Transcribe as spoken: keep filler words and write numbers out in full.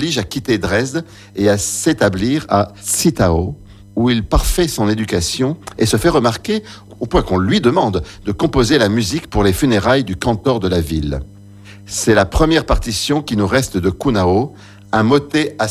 l'oblige à quitter Dresde et à s'établir à Zittau, où il parfait son éducation et se fait remarquer au point qu'on lui demande de composer la musique pour les funérailles du cantor de la ville. C'est la première partition qui nous reste de Kuhnau, un motet à